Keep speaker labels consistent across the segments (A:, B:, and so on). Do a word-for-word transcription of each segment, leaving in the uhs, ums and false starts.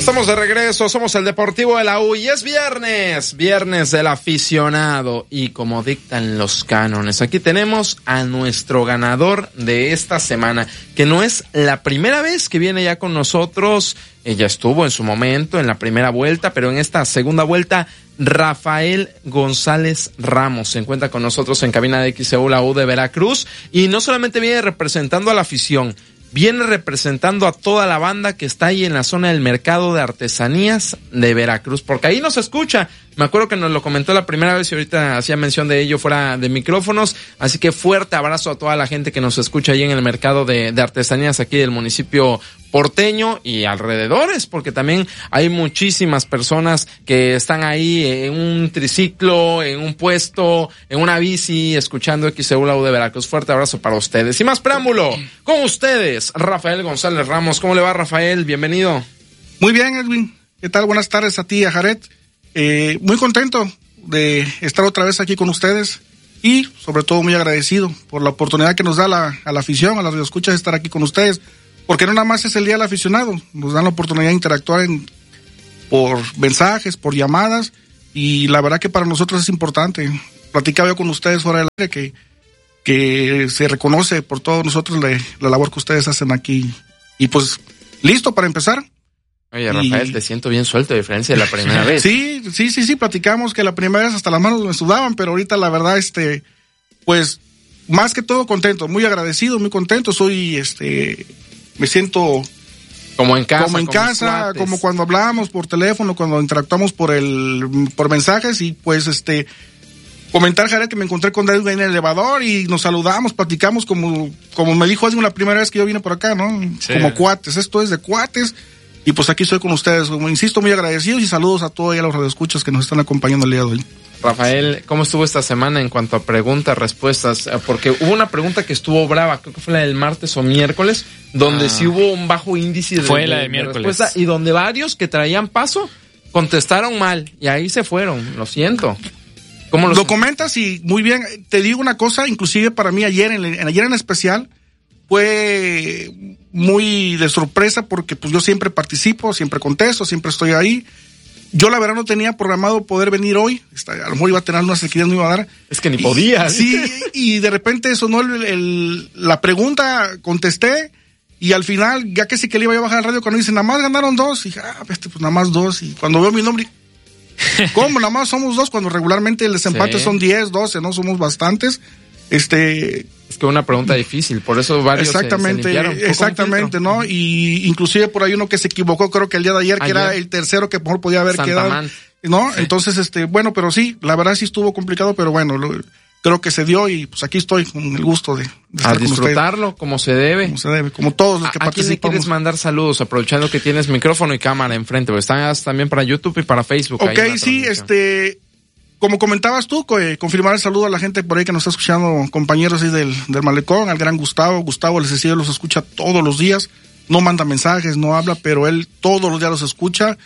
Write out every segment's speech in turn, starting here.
A: Estamos de regreso, somos el Deportivo de la U y es viernes, viernes del aficionado y como dictan los cánones, aquí tenemos a nuestro ganador de esta semana, que no es la primera vez que viene ya con nosotros, ella estuvo en su momento en la primera vuelta, pero en esta segunda vuelta, Rafael González Ramos se encuentra con nosotros en cabina de X E U, la U de Veracruz, y no solamente viene representando a la afición, viene representando a toda la banda que está ahí en la zona del mercado de artesanías de Veracruz, porque ahí nos escucha. Me acuerdo que nos lo comentó la primera vez y ahorita hacía mención de ello fuera de micrófonos, así que fuerte abrazo a toda la gente que nos escucha ahí en el mercado de, de artesanías aquí del municipio porteño y alrededores, porque también hay muchísimas personas que están ahí en un triciclo, en un puesto, en una bici, escuchando X E U, la U de Veracruz. Fuerte abrazo para ustedes. Y más preámbulo, con ustedes, Rafael González Ramos. ¿Cómo le va, Rafael? Bienvenido.
B: Muy bien, Edwin. ¿Qué tal? Buenas tardes a ti y a Jared. Eh, muy contento de estar otra vez aquí con ustedes y sobre todo muy agradecido por la oportunidad que nos da la, a la afición, a las radioescuchas de estar aquí con ustedes, porque no nada más es el Día del Aficionado, nos dan la oportunidad de interactuar en, por mensajes, por llamadas, y la verdad que para nosotros es importante. Platicaba yo con ustedes fuera del aire que, que se reconoce por todos nosotros la, la labor que ustedes hacen aquí, y pues listo para empezar.
A: Oye, Rafael, y... te siento bien suelto a diferencia de la primera vez.
B: Sí, sí, sí, sí, platicamos que la primera vez hasta las manos me sudaban, pero ahorita la verdad, este, pues, más que todo contento, muy agradecido, muy contento, soy, este, me siento...
A: Como en casa.
B: Como en casa, como cuando hablamos por teléfono, cuando interactuamos por el, por mensajes, y pues, este, comentar, Jared, que me encontré con David en el elevador y nos saludamos, platicamos como, como me dijo Edwin la primera vez que yo vine por acá, ¿no? Sí. Como cuates, esto es de cuates. Y pues aquí estoy con ustedes, como insisto, muy agradecidos y saludos a todos y a los radioescuchas que nos están acompañando el día de hoy.
A: Rafael, ¿cómo estuvo esta semana en cuanto a preguntas, respuestas? Porque hubo una pregunta que estuvo brava, creo que fue la del martes o miércoles, donde ah. sí hubo un bajo índice de,
C: fue la de,
A: de
C: miércoles.
A: respuesta y donde varios que traían paso contestaron mal y ahí se fueron, lo siento.
B: ¿Cómo lo, lo comentas? Y muy bien, te digo una cosa, inclusive para mí ayer, en, en ayer en especial, fue muy de sorpresa porque pues yo siempre participo, siempre contesto, siempre estoy ahí. Yo la verdad no tenía programado poder venir hoy, a lo mejor iba a tener unas sequías, no iba a dar.
A: Es que ni podía.
B: Sí, y de repente sonó el, el, la pregunta, contesté, y al final, ya que sí que le iba a bajar al radio, cuando dicen, nada más ganaron dos, y dije, ah, pues nada más dos, y cuando veo mi nombre, ¿cómo? Nada más somos dos, cuando regularmente el desempate sí. son diez, doce, ¿no? Somos bastantes. Este...
A: Es que una pregunta difícil, por eso varios
B: exactamente, se, se limpiaron. Exactamente, ¿no? Y inclusive por ahí uno que se equivocó, creo que el día de ayer, ayer. que era el tercero que mejor podía haber Santa quedado, Man. ¿no? Sí. Entonces, este, bueno, pero sí, la verdad sí estuvo complicado, pero bueno, lo, creo que se dio y pues aquí estoy con el gusto de, de estar
A: a disfrutarlo con como se debe.
B: Como se debe, como todos los que
A: ¿A,
B: participamos.
A: ¿A quién le quieres mandar saludos, aprovechando que tienes micrófono y cámara enfrente? Porque están también para YouTube y para Facebook.
B: Ok, sí, este... Como comentabas tú, eh, confirmar el saludo a la gente por ahí que nos está escuchando, compañeros ahí del, del Malecón, al gran Gustavo. Gustavo, les decía, los escucha todos los días, no manda mensajes, no habla, pero él todos los días los escucha.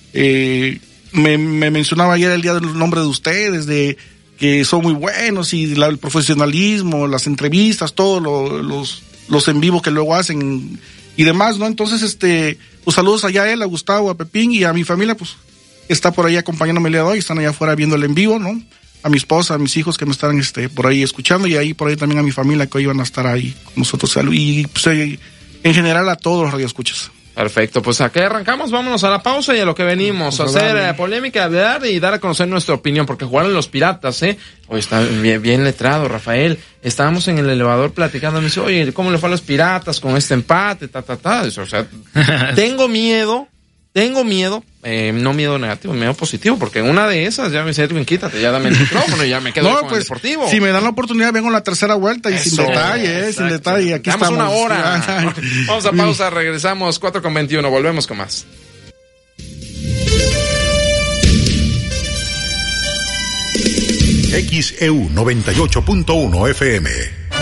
B: Eh, me, me mencionaba ayer el día del nombre de ustedes, de que son muy buenos y la, el profesionalismo, las entrevistas, todos lo, los, los en vivo que luego hacen y demás, ¿no? Entonces, este, pues saludos allá a él, a Gustavo, a Pepín y a mi familia, pues está por ahí acompañándome el día de hoy, están allá afuera viendo el en vivo, ¿no? A mi esposa, a mis hijos que me están este, por ahí escuchando y ahí por ahí también a mi familia que hoy van a estar ahí con nosotros y pues, en general a todos los radioescuchas.
A: Perfecto, pues aquí arrancamos, vámonos a la pausa y a lo que venimos, pues a hacer eh, polémica, hablar y dar a conocer nuestra opinión, porque jugaron los Piratas, ¿eh? Hoy está bien, bien letrado, Rafael. Estábamos en el elevador platicando, me dice, oye, ¿cómo le fue a los Piratas con este empate? Ta, ta, ta. O sea, tengo miedo. Tengo miedo, eh, no miedo negativo, miedo positivo, porque en una de esas ya me dice Edwin, quítate, ya dame el micrófono y ya me quedo
B: no,
A: con
B: pues,
A: el deportivo.
B: Si me dan la oportunidad, vengo en la tercera vuelta y Eso, sin detalle, eh, sin detalle, aquí
A: Damos
B: estamos.
A: una hora. Vamos a pausa, regresamos cuatro con veintiuno, volvemos con más.
D: X E U noventa y ocho punto uno F M.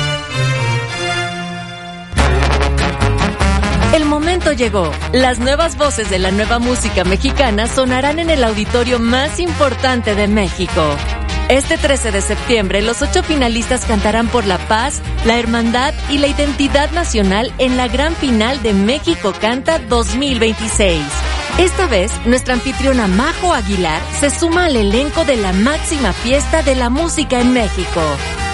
E: El momento llegó. Las nuevas voces de la nueva música mexicana sonarán en el auditorio más importante de México. Este trece de septiembre, los ocho finalistas cantarán por la paz, la hermandad y la identidad nacional en la gran final de México Canta dos mil veintiséis. Esta vez, nuestra anfitriona Majo Aguilar se suma al elenco de la máxima fiesta de la música en México.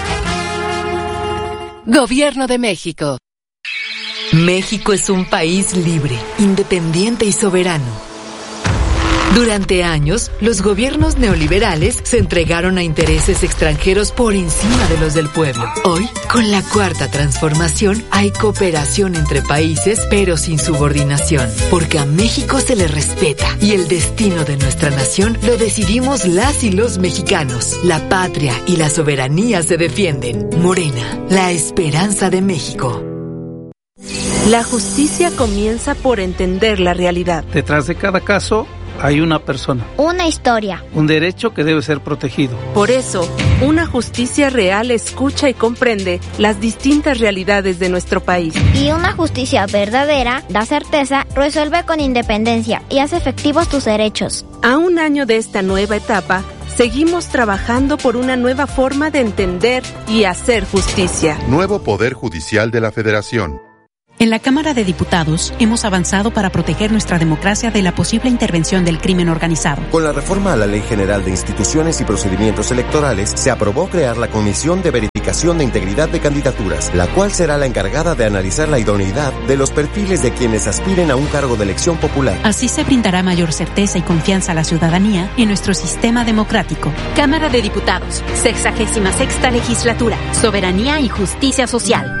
E: Gobierno de México. México es un país libre, independiente y soberano. Durante años, los gobiernos neoliberales se entregaron a intereses extranjeros por encima de los del pueblo. Hoy, con la cuarta transformación, hay cooperación entre países, pero sin subordinación, porque a México se le respeta y el destino de nuestra nación lo decidimos las y los mexicanos. La patria y la soberanía se defienden. Morena, la esperanza de México.
C: La justicia comienza por entender la realidad.
F: Detrás de cada caso hay una persona.
G: Una historia.
F: Un derecho que debe ser protegido.
C: Por eso, una justicia real escucha y comprende las distintas realidades de nuestro país.
G: Y una justicia verdadera da certeza, resuelve con independencia y hace efectivos tus derechos.
C: A un año de esta nueva etapa, seguimos trabajando por una nueva forma de entender y hacer justicia.
D: Nuevo Poder Judicial de la Federación.
H: En la Cámara de Diputados hemos avanzado para proteger nuestra democracia de la posible intervención del crimen organizado.
I: Con la reforma a la Ley General de Instituciones y Procedimientos Electorales, se aprobó crear la Comisión de Verificación de Integridad de Candidaturas, la cual será la encargada de analizar la idoneidad de los perfiles de quienes aspiren a un cargo de elección popular.
H: Así se brindará mayor certeza y confianza a la ciudadanía en nuestro sistema democrático.
J: Cámara de Diputados, sexagésima sexta legislatura, soberanía y justicia social.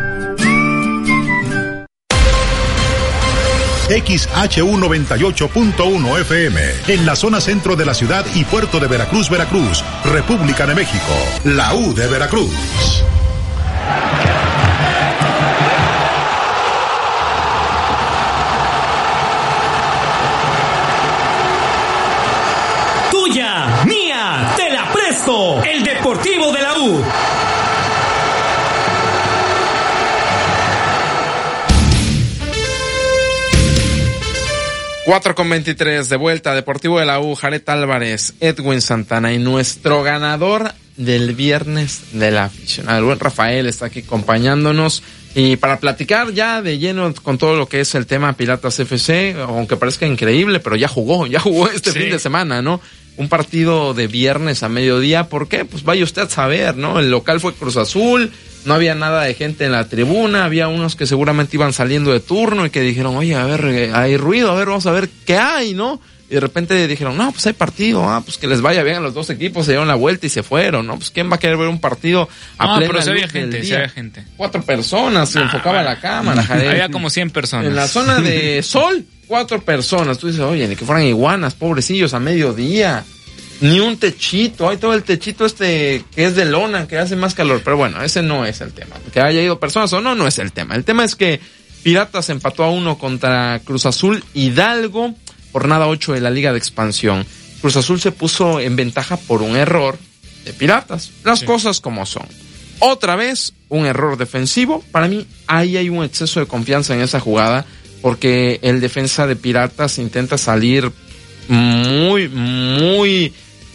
D: X H U noventa y ocho punto uno F M, en la zona centro de la ciudad y puerto de Veracruz, Veracruz, República de México, la U de Veracruz.
K: Tuya, mía, te la presto, el Deportivo de la U.
A: cuatro con veintitrés de vuelta, Deportivo de la U, Jared Álvarez, Edwin Santana y nuestro ganador del viernes de la aficionada, el buen Rafael, está aquí acompañándonos y para platicar ya de lleno con todo lo que es el tema Piratas F C, aunque parezca increíble, pero ya jugó, ya jugó este sí. fin de semana, ¿no? Un partido de viernes a mediodía, ¿por qué? Pues vaya usted a saber, ¿no? El local fue Cruz Azul, no había nada de gente en la tribuna, había unos que seguramente iban saliendo de turno y que dijeron, oye, a ver, hay ruido, a ver, vamos a ver qué hay, ¿no? Y de repente dijeron, no, pues hay partido, ah, pues que les vaya bien a los dos equipos, se dieron la vuelta y se fueron, ¿no? Pues ¿quién va a querer ver un partido a
L: no,
A: plena
L: pero sí había
A: luz
L: gente,
A: del
L: sí
A: día?
L: había gente.
A: Cuatro personas, se
L: ah,
A: enfocaba
L: bueno.
A: la cámara, Jared.
L: Había como cien personas.
A: En la zona de Sol, cuatro personas. Tú dices, oye, ni que fueran iguanas, pobrecillos, a mediodía. Ni un techito, hay todo el techito este que es de lona, que hace más calor. Pero bueno, ese no es el tema. Que haya ido personas o no, no es el tema. El tema es que Piratas empató a uno contra Cruz Azul Hidalgo, jornada ocho de la Liga de Expansión. Cruz Azul se puso en ventaja por un error de Piratas. Las sí. cosas como son. Otra vez, un error defensivo. Para mí, ahí hay un exceso de confianza en esa jugada, porque el defensa de Piratas intenta salir muy, muy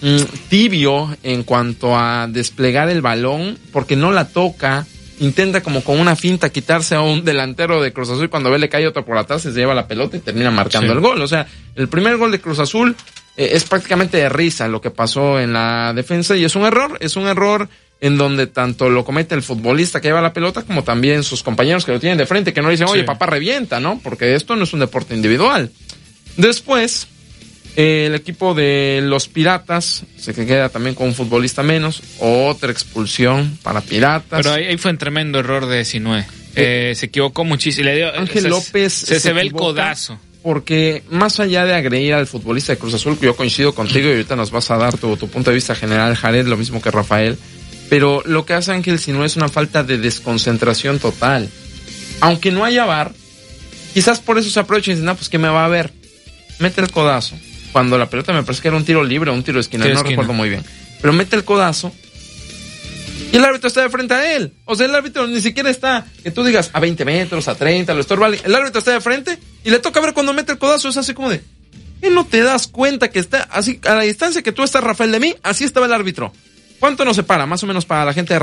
A: tibio en cuanto a desplegar el balón, porque no la toca, intenta como con una finta quitarse a un delantero de Cruz Azul, y cuando ve le cae otro por atrás, se lleva la pelota y termina marcando sí. el gol. O sea, el primer gol de Cruz Azul eh, es prácticamente de risa lo que pasó en la defensa, y es un error, es un error en donde tanto lo comete el futbolista que lleva la pelota, como también sus compañeros que lo tienen de frente, que no le dicen, oye, sí. papá, revienta, ¿no? Porque esto no es un deporte individual. Después, el equipo de los Piratas se queda también con un futbolista menos, otra expulsión para Piratas.
L: Pero ahí, ahí fue un tremendo error de Sinué. Eh, eh, se equivocó muchísimo. Le dio,
A: Ángel
L: se,
A: López
L: se, se, se ve el codazo.
A: Porque más allá de agredir al futbolista de Cruz Azul, que yo coincido contigo y ahorita nos vas a dar tu, tu punto de vista general, Jared, lo mismo que Rafael, pero lo que hace Ángel Sinué es una falta de desconcentración total. Aunque no haya V A R, quizás por eso se aprovecha y dice, no, pues que me va a ver, mete el codazo. Cuando la pelota me parece que era un tiro libre o un tiro de esquina, tiro no esquina. recuerdo muy bien. Pero mete el codazo y el árbitro está de frente a él. O sea, el árbitro ni siquiera está, que tú digas, a veinte metros, a treinta, lo estorba. El árbitro está de frente y le toca ver cuando mete el codazo. Es así como de, ¿qué no te das cuenta que está así, a la distancia que tú estás, Rafael, de mí? Así estaba el árbitro. ¿Cuánto nos separa, más o menos, para la gente de radio?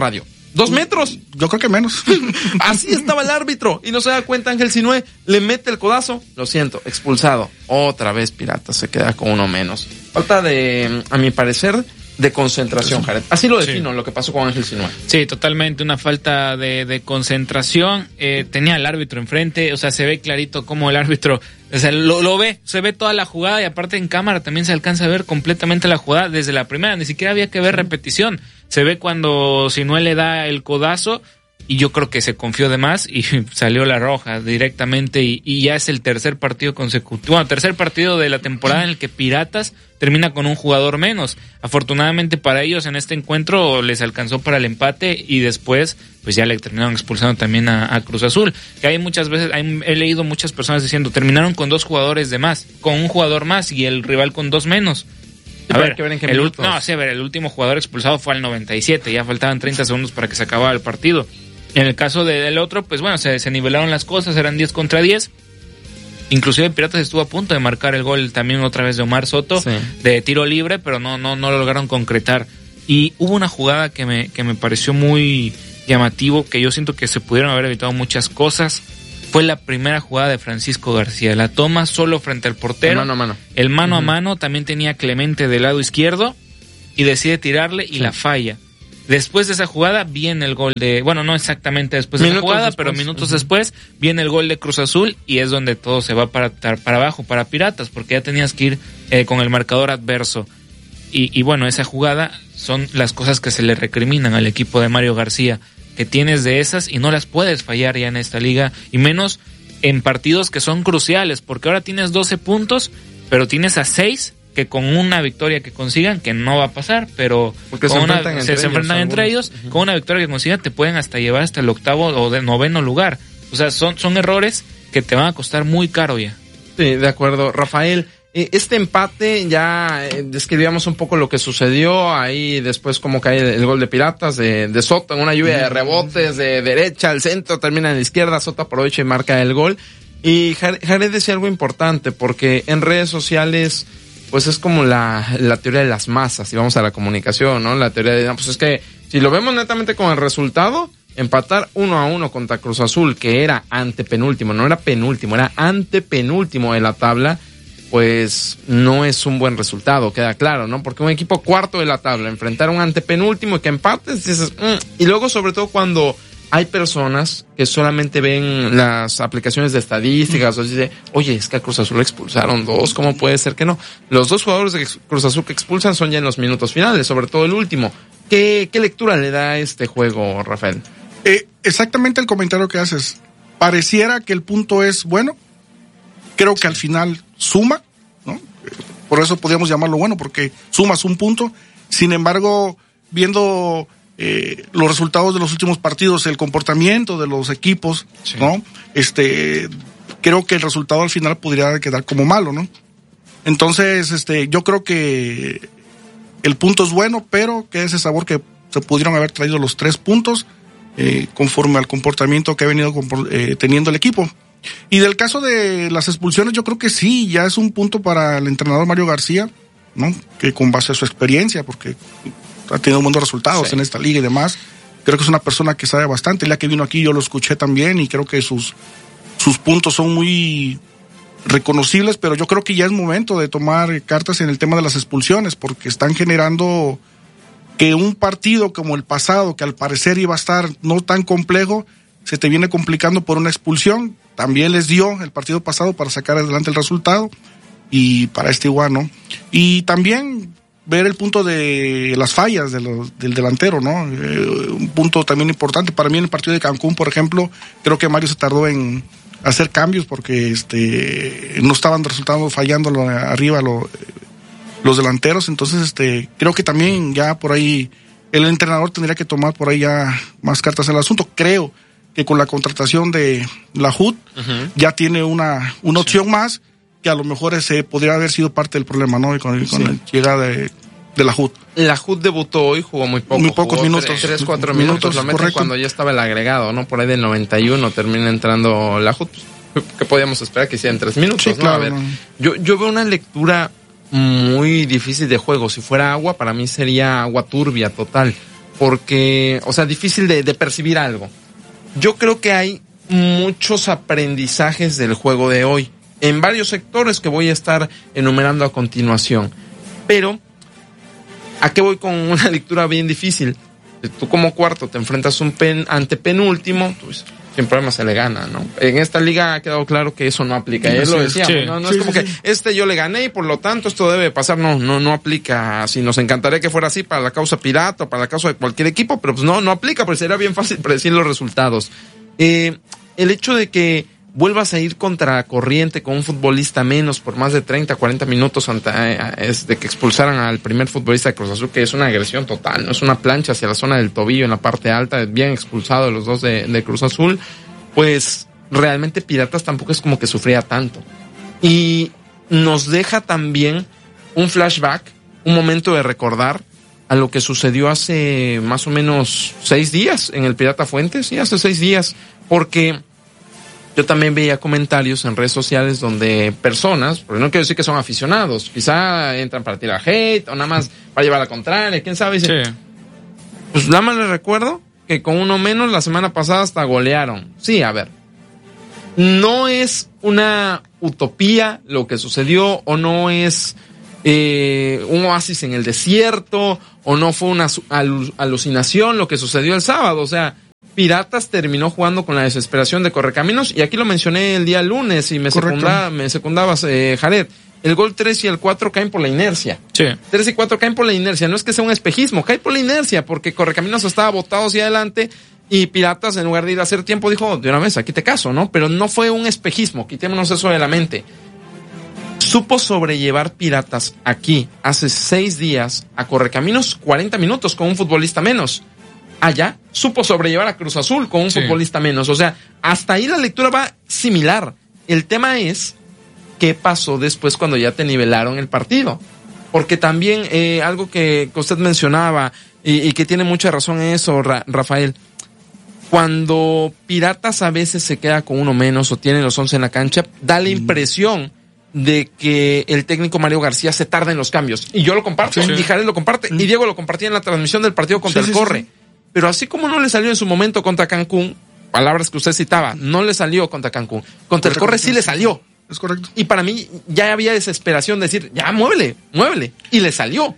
A: Dos metros.
B: Yo creo que menos.
A: Así estaba el árbitro. Y no se da cuenta Ángel Sinué. Le mete el codazo. Lo siento, expulsado. Otra vez Piratas se queda con uno menos. Falta de, a mi parecer, de concentración, Jared. Así lo defino, sí. Lo que pasó con Ángel Sinué.
L: Sí, totalmente. Una falta de, de concentración. Eh, tenía al árbitro enfrente. O sea, se ve clarito cómo el árbitro... O sea, lo, lo ve. Se ve toda la jugada. Y aparte en cámara también se alcanza a ver completamente la jugada desde la primera. Ni siquiera había que ver repetición. Se ve cuando Sinué le da el codazo y yo creo que se confió de más y salió la roja directamente y, y ya es el tercer partido consecutivo, bueno, tercer partido de la temporada en el que Piratas termina con un jugador menos. Afortunadamente para ellos en este encuentro les alcanzó para el empate y después pues ya le terminaron expulsando también a, a Cruz Azul, que hay muchas veces, hay, he leído muchas personas diciendo terminaron con dos jugadores de más, con un jugador más y el rival con dos menos. A ver, que ver en qué el, no, sí, a ver, el último jugador expulsado fue al noventa y siete, ya faltaban treinta segundos para que se acabara el partido. En el caso de, del otro, pues bueno, se, se nivelaron las cosas, eran diez contra diez. Inclusive Piratas estuvo a punto de marcar el gol también otra vez de Omar Soto, sí, de tiro libre, pero no, no, no lo lograron concretar. Y hubo una jugada que me, que me pareció muy llamativo, que yo siento que se pudieron haber evitado muchas cosas. Fue la primera jugada de Francisco García. La toma solo frente al portero. El mano a mano. El mano uh-huh. a mano también tenía Clemente del lado izquierdo y decide tirarle y sí. la falla. Después de esa jugada viene el gol de... Bueno, no exactamente después de minutos la jugada, después. pero minutos uh-huh. después viene el gol de Cruz Azul y es donde todo se va para, para abajo, para Piratas, porque ya tenías que ir eh, con el marcador adverso. Y, y bueno, esa jugada son las cosas que se le recriminan al equipo de Mario García, que tienes de esas y no las puedes fallar ya en esta liga, y menos en partidos que son cruciales, porque ahora tienes doce puntos, pero tienes a seis que con una victoria que consigan, que no va a pasar, pero
A: porque
L: con
A: se
L: una,
A: enfrentan,
L: se,
A: entre,
L: se enfrentan
A: ellos,
L: entre ellos, uh-huh. con una victoria que consigan te pueden hasta llevar hasta el octavo o de noveno lugar. O sea, son, son errores que te van a costar muy caro ya.
A: Sí, de acuerdo. Rafael, este empate ya describíamos un poco lo que sucedió ahí después, como cae el gol de Piratas de, de Soto en una lluvia de rebotes de derecha al centro, termina en la izquierda, Soto aprovecha y marca el gol. Y Jared decía algo importante, porque en redes sociales pues es como la, la teoría de las masas, y vamos a la comunicación, ¿no? La teoría de, no, pues es que si lo vemos netamente con el resultado, empatar uno a uno contra Cruz Azul, que era antepenúltimo, no era penúltimo, era antepenúltimo de la tabla, pues no es un buen resultado, queda claro, ¿no? Porque un equipo cuarto de la tabla, enfrentar a un antepenúltimo y que empates, dices, mm. y luego sobre todo cuando hay personas que solamente ven las aplicaciones de estadísticas, o dice, oye, es que a Cruz Azul le expulsaron dos, ¿cómo puede ser que no? Los dos jugadores de Cruz Azul que expulsan son ya en los minutos finales, sobre todo el último. ¿Qué, qué lectura le da a este juego, Rafael?
B: Eh, exactamente el comentario que haces. Pareciera que el punto es bueno, creo que al final suma, ¿no? Por eso podríamos llamarlo bueno, porque sumas un punto. Sin embargo, viendo eh, los resultados de los últimos partidos, el comportamiento de los equipos, sí. ¿no? Este, creo que el resultado al final podría quedar como malo, ¿no? Entonces, este, yo creo que el punto es bueno, pero que ese sabor que se pudieron haber traído los tres puntos, eh, conforme al comportamiento que ha venido eh, teniendo el equipo. Y del caso de las expulsiones, yo creo que sí, ya es un punto para el entrenador Mario García, ¿no? Que con base a su experiencia, porque ha tenido buenos resultados sí. en esta liga y demás, creo que es una persona que sabe bastante. El día que vino aquí yo lo escuché también y creo que sus, sus puntos son muy reconocibles, pero yo creo que ya es momento de tomar cartas en el tema de las expulsiones, porque están generando que un partido como el pasado, que al parecer iba a estar no tan complejo, se te viene complicando por una expulsión. También les dio el partido pasado para sacar adelante el resultado, y para este igual, ¿no? Y también ver el punto de las fallas de los, del delantero, ¿no? Eh, un punto también importante. Para mí en el partido de Cancún, por ejemplo, creo que Mario se tardó en hacer cambios porque este no estaban resultando fallando lo, arriba lo, los delanteros. Entonces, este creo que también ya por ahí el entrenador tendría que tomar por ahí ya más cartas en el asunto. Creo que con la contratación de la J U D uh-huh. ya tiene una, una opción sí. más, que a lo mejor ese podría haber sido parte del problema, ¿no? Y con, con sí. la llegada de, de la J U D.
A: La J U D debutó hoy, jugó muy poco.
B: Muy pocos minutos.
A: Tres, tres, cuatro minutos, minutos lo cuando ya estaba el agregado, ¿no? Por ahí del noventa y uno termina entrando la J U D. ¿Qué podíamos esperar? Que hicieran tres minutos, sí, ¿no? Claro, a ver, no. yo, yo veo una lectura muy difícil de juego. Si fuera agua, para mí sería agua turbia total. porque, o sea, difícil de, de percibir algo. Yo creo que hay muchos aprendizajes del juego de hoy, en varios sectores que voy a estar enumerando a continuación. Pero, ¿a qué voy con una lectura bien difícil? Tú como cuarto te enfrentas un pen, ante penúltimo, pues, sin problema se le gana, ¿no? En esta liga ha quedado claro que eso no aplica. Él lo decía, sí, no, no sí, es como sí, que sí. este yo le gané y por lo tanto esto debe pasar. No, no, no aplica así. Nos encantaría que fuera así para la causa pirata o para la causa de cualquier equipo, pero pues no, no aplica, porque sería bien fácil predecir los resultados. Eh, el hecho de que vuelvas a ir contra la corriente con un futbolista menos por más de treinta, cuarenta minutos ante, eh, es de que expulsaran al primer futbolista de Cruz Azul, que es una agresión total, no es una plancha hacia la zona del tobillo en la parte alta, bien expulsado de los dos de, de Cruz Azul, pues realmente Piratas tampoco es como que sufría tanto. Y nos deja también un flashback, un momento de recordar a lo que sucedió hace más o menos seis días en el Pirata Fuentes, sí, hace seis días, porque yo también veía comentarios en redes sociales donde personas, porque no quiero decir que son aficionados, quizá entran para tirar hate o nada más para llevar la contraria, quién sabe. Dicen, sí. Pues nada más les recuerdo que con uno menos la semana pasada hasta golearon. Sí, a ver, no es una utopía lo que sucedió, o no es eh, un oasis en el desierto, o no fue una alu- alucinación lo que sucedió el sábado. O sea, Piratas terminó jugando con la desesperación de Correcaminos, y aquí lo mencioné el día lunes y me, secunda, me secundabas, eh, Jared. El gol tres y el cuatro caen por la inercia. Sí. tres y cuatro caen por la inercia. No es que sea un espejismo, cae por la inercia, porque Correcaminos estaba botado hacia adelante y Piratas, en lugar de ir a hacer tiempo, dijo, de una vez, aquí te caso, ¿no? Pero no fue un espejismo, quitémonos eso de la mente. Supo sobrellevar Piratas aquí, hace seis días, a Correcaminos cuarenta minutos con un futbolista menos. Allá supo sobrellevar a Cruz Azul con un sí. futbolista menos. O sea, hasta ahí la lectura va similar. El tema es qué pasó después cuando ya te nivelaron el partido. Porque también eh, algo que, que usted mencionaba y, y que tiene mucha razón en eso, Ra- Rafael. Cuando Piratas a veces se queda con uno menos o tiene los once en la cancha, da la impresión de que el técnico Mario García se tarda en los cambios. Y yo lo comparto, sí, sí. y Jared lo comparte, sí. y Diego lo compartía en la transmisión del partido contra sí, el sí, Corre. Sí, sí. Pero así como no le salió en su momento contra Cancún, palabras que usted citaba, no le salió contra Cancún, contra, contra el Corre Cancún, sí le salió.
B: Es correcto.
A: Y para mí ya había desesperación de decir, ya muévele, muévele. Y le salió.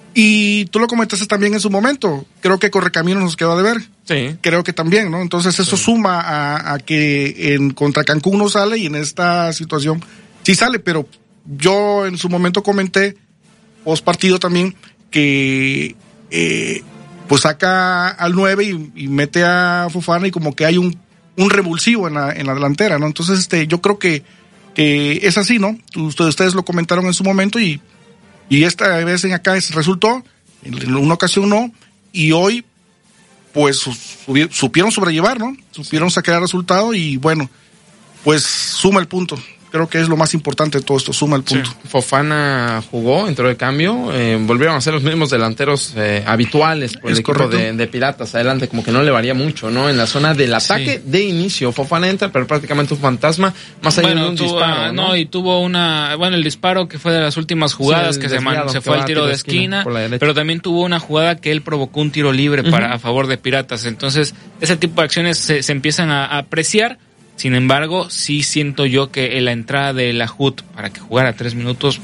B: Y tú lo comentaste también en su momento. Creo que Correcaminos nos quedó a deber. Sí. Creo que también, ¿no? Entonces eso sí. suma a, a que en contra Cancún no sale y en esta situación sí sale. Pero yo en su momento comenté, post partido también, que eh, pues saca al nueve y, y mete a Fofana y como que hay un, un revulsivo en la, en la delantera, ¿no? Entonces este yo creo que, que es así, ¿no? Ustedes, ustedes lo comentaron en su momento y Y esta vez en acá resultó, en una ocasión no, y hoy, pues, supieron sobrellevar, ¿no? Supieron sacar el resultado y, bueno, pues, suma el punto. Creo que es lo más importante de todo esto, suma el punto.
A: Sí. Fofana jugó, entró de cambio, eh, volvieron a ser los mismos delanteros eh, habituales por el es equipo de, de Piratas. Adelante, como que no le varía mucho, ¿no? En la zona del ataque sí. de inicio, Fofana entra, pero prácticamente un fantasma, más allá bueno, de un
L: tuvo,
A: disparo, ¿no?
L: No, y tuvo una, bueno, el disparo que fue de las últimas jugadas, sí, que se, man, se fue al tiro de esquina, esquina pero también tuvo una jugada que él provocó un tiro libre uh-huh. para a favor de Piratas. Entonces, ese tipo de acciones se, se empiezan a, a apreciar. Sin embargo, sí siento yo que la entrada de la J U T para que jugara tres minutos...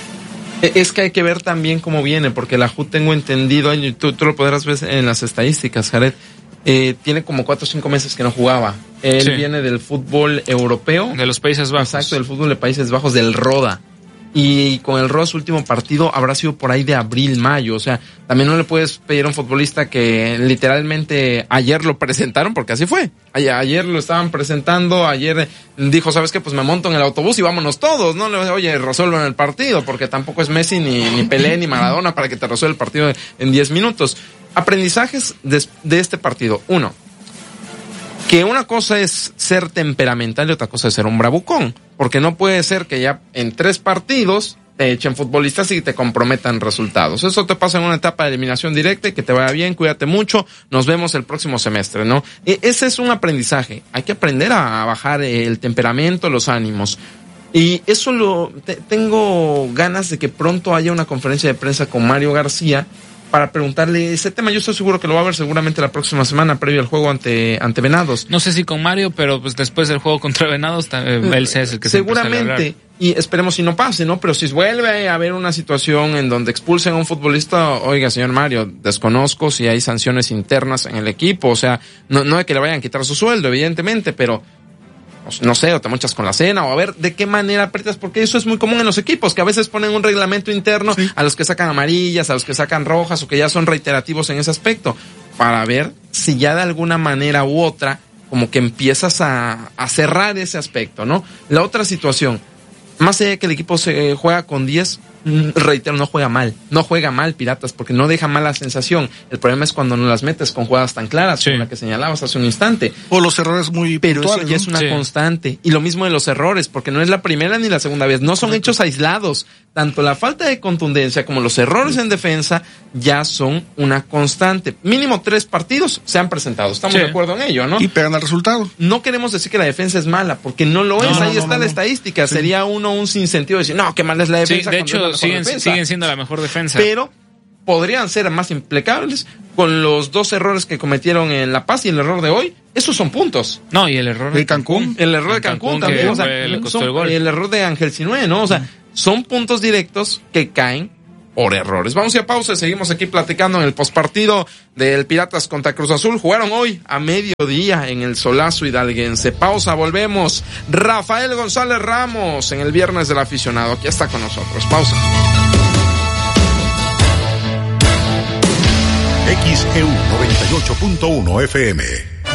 A: Es que hay que ver también cómo viene, porque la J U T tengo entendido, tú, tú lo podrás ver en las estadísticas, Jared, eh, tiene como cuatro o cinco meses que no jugaba. Él sí. viene del fútbol europeo.
L: De los Países Bajos.
A: Exacto, del fútbol de Países Bajos, del Roda. Y con el Roda su último partido habrá sido por ahí de abril, mayo. O sea, también no le puedes pedir a un futbolista que literalmente ayer lo presentaron, porque así fue. Ayer, ayer lo estaban presentando, ayer dijo, ¿sabes qué? Pues me monto en el autobús y vámonos todos, ¿no? Oye, resuelvan el partido, porque tampoco es Messi, ni, ni Pelé, ni Maradona para que te resuelva el partido en diez minutos. Aprendizajes de, de este partido. Uno, que una cosa es ser temperamental y otra cosa es ser un bravucón. Porque no puede ser que ya en tres partidos te echen futbolistas y te comprometan resultados. Eso te pasa en una etapa de eliminación directa y que te vaya bien, cuídate mucho, nos vemos el próximo semestre, ¿no? E- ese es un aprendizaje. Hay que aprender a bajar el temperamento, los ánimos. Y eso lo te- tengo ganas de que pronto haya una conferencia de prensa con Mario García para preguntarle ese tema. Yo estoy seguro que lo va a ver seguramente la próxima semana, previo al juego ante, ante Venados.
L: No sé si con Mario, pero pues después del juego contra Venados, eh, él es el que se
A: seguramente, y esperemos si no pase, ¿no? Pero si vuelve a haber una situación en donde expulsen a un futbolista, oiga, señor Mario, desconozco si hay sanciones internas en el equipo, o sea, no, no es que le vayan a quitar su sueldo, evidentemente, pero no sé, o te mochas con la cena, o a ver de qué manera aprietas, porque eso es muy común en los equipos, que a veces ponen un reglamento interno sí. a los que sacan amarillas, a los que sacan rojas, o que ya son reiterativos en ese aspecto, para ver si ya de alguna manera u otra, como que empiezas a, a cerrar ese aspecto, ¿no? La otra situación, más allá de que el equipo se juega con diez, reitero, no juega mal, no juega mal Piratas, porque no deja mala sensación. El problema es cuando no las metes con jugadas tan claras, sí. como la que señalabas hace un instante.
B: O los errores muy
A: Pero
B: puntuales,
A: eso ya
B: ¿no?
A: es una
L: Sí.
A: constante. Y lo mismo de los errores, porque no es la primera ni la segunda vez, no son
B: Correcto.
A: hechos aislados. Tanto la falta de contundencia como los errores en defensa ya son una constante. Mínimo tres partidos se han presentado, estamos
L: Sí.
A: de acuerdo en ello, ¿no?
B: Y pegan el resultado.
A: No queremos decir que la defensa es mala, porque no lo es.
B: No,
A: Ahí
B: no,
A: está
B: no,
A: la
B: no.
A: estacística.
B: Sí.
A: Sería uno un sinsentido de decir, no, qué mala es la
L: Sí,
A: defensa.
L: de
A: cuando es
L: hecho,
A: la mejor
L: siguen,
A: defensa.
L: siguen siendo la mejor defensa.
A: Pero podrían ser más implacables con los dos errores que cometieron en La Paz y el error de hoy. Esos son puntos.
L: No, y el error
B: de Cancún.
A: El error de Cancún,
L: Cancún,
A: también.
L: que
A: O sea,
L: fue- le costó
A: son-
L: el gol.
A: el error de Ángel Sinué, ¿no? O sea, son puntos directos que caen por errores. Vamos a ir a pausa y seguimos aquí platicando en el postpartido del Piratas contra Cruz Azul. Jugaron hoy a mediodía en el Solazo Hidalguense. Pausa, volvemos. Rafael González Ramos en el Viernes del Aficionado. Aquí está con nosotros. Pausa.
D: X E U noventa y ocho punto uno F M.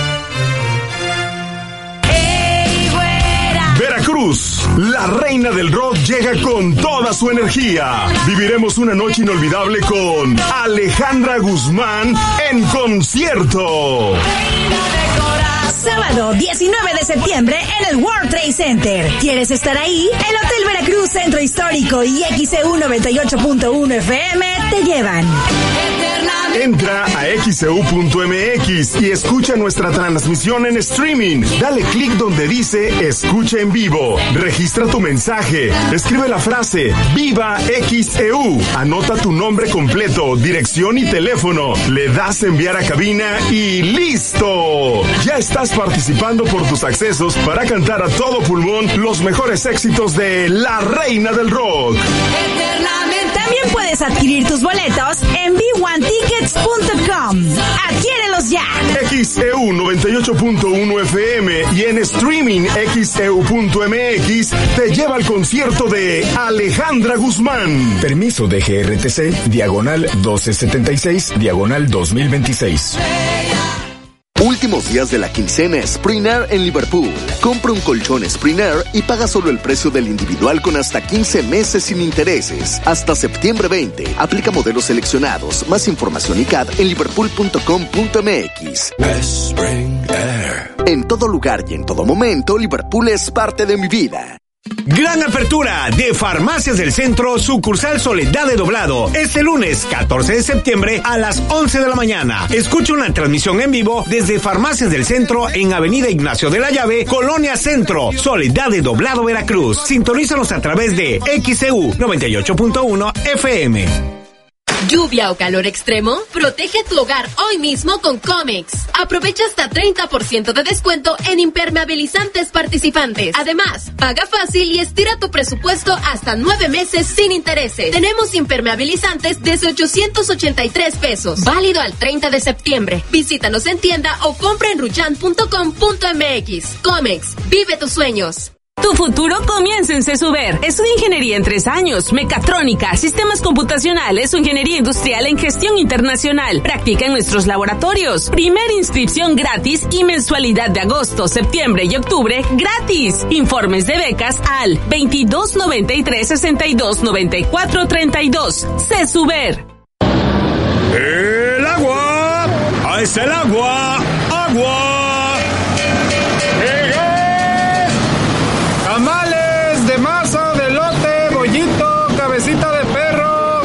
D: Veracruz, la reina del rock llega con toda su energía. Viviremos una noche inolvidable con Alejandra Guzmán en concierto.
M: Sábado diecinueve de septiembre en el World Trade Center. ¿Quieres estar ahí? El Hotel Veracruz Centro Histórico y X E U noventa y ocho punto uno F M te llevan.
D: Entra a X E U punto M X y escucha nuestra transmisión en streaming. Dale clic donde dice Escucha en vivo. Registra tu mensaje. Escribe la frase Viva X E U. Anota tu nombre completo, dirección y teléfono. Le das enviar a cabina y ¡listo! Ya estás participando por tus accesos para cantar a todo pulmón los mejores éxitos de la reina del rock.
M: También puedes adquirir tus boletos en B uno tickets punto com. Adquiérelos ya.
D: X E U noventa y ocho punto uno F M y en streaming X E U punto M X te lleva al concierto de Alejandra Guzmán.
N: Permiso de G R T C, diagonal doce setenta y seis, diagonal dos mil veintiséis.
O: Últimos días de la quincena Sprinair en Liverpool. Compra un colchón Sprinair y paga solo el precio del individual con hasta quince meses sin intereses. Hasta septiembre veinte. Aplica modelos seleccionados. Más información y C A D en liverpool punto com punto M X. En todo lugar y en todo momento, Liverpool es parte de mi vida.
P: Gran apertura de Farmacias del Centro, sucursal Soledad de Doblado, este lunes catorce de septiembre a las once de la mañana. Escucha una transmisión en vivo desde Farmacias del Centro en Avenida Ignacio de la Llave, Colonia Centro, Soledad de Doblado, Veracruz. Sintonízanos a través de X E U noventa y ocho punto uno F M.
Q: ¿Lluvia o calor extremo? Protege tu hogar hoy mismo con Comex. Aprovecha hasta treinta por ciento de descuento en impermeabilizantes participantes. Además, paga fácil y estira tu presupuesto hasta nueve meses sin intereses. Tenemos impermeabilizantes desde ochocientos ochenta y tres pesos. Válido al treinta de septiembre. Visítanos en tienda o compra en ruchan punto com punto M X. Comex, vive tus sueños.
R: Tu futuro comienza en CESUBER. Estudia ingeniería en tres años, mecatrónica, sistemas computacionales o ingeniería industrial en gestión internacional. Practica en nuestros laboratorios. Primera inscripción gratis y mensualidad de agosto, septiembre y octubre gratis. Informes de becas al veintidós noventa y tres sesenta y dos noventa y cuatro treinta y dos. CESUBER.
P: El agua. Ahí está el agua. Agua.
S: Tamales de masa, de elote, bollito, cabecita de perro.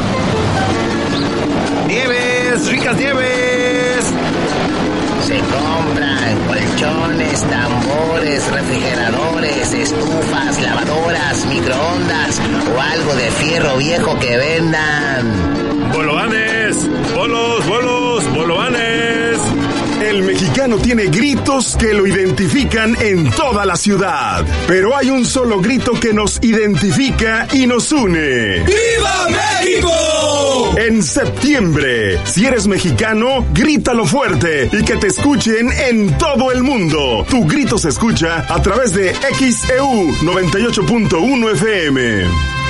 T: Nieves, ricas nieves. Se compran colchones, tambores, refrigeradores, estufas, lavadoras, microondas o algo de fierro viejo que vendan.
P: Bologanes,
N: ¡Bolobanes! ¡Bolos, bolos, bolobanes!
D: El mexicano tiene gritos que lo identifican en toda la ciudad. Pero hay un solo grito que nos identifica y nos une.
K: ¡Viva México!
D: En septiembre, si eres mexicano, grítalo fuerte y que te escuchen en todo el mundo. Tu grito se escucha a través de X E U noventa y ocho punto uno F M.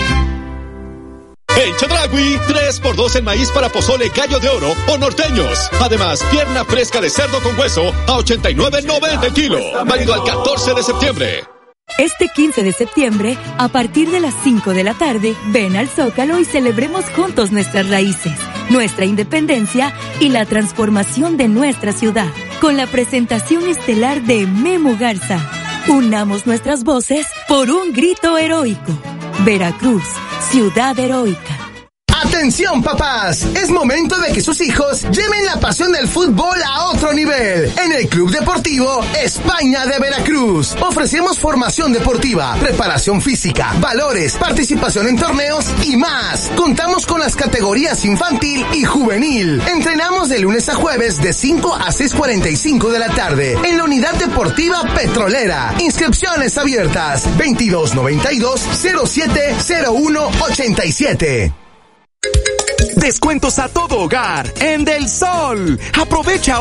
U: En Chedraui, tres por dos en maíz para pozole gallo de oro o norteños. Además, pierna fresca de cerdo con hueso a ochenta y nueve noventa el kilo. Válido al catorce de septiembre.
V: Este quince de septiembre, a partir de las cinco de la tarde, ven al Zócalo y celebremos juntos nuestras raíces, nuestra independencia y la transformación de nuestra ciudad, con la presentación estelar de Memo Garza. Unamos nuestras voces por un grito heroico. Veracruz, ciudad heroica.
W: ¡Atención, papás! Es momento de que sus hijos lleven la pasión del fútbol a otro nivel. En el Club Deportivo España de Veracruz ofrecemos formación deportiva, preparación física, valores, participación en torneos y más. Contamos con las categorías infantil y juvenil. Entrenamos de lunes a jueves de cinco a seis cuarenta y cinco de la tarde en la Unidad Deportiva Petrolera. Inscripciones abiertas veintidós noventa y dos cero siete cero uno ochenta y siete.
X: Descuentos a todo hogar en Del Sol. Aprovecha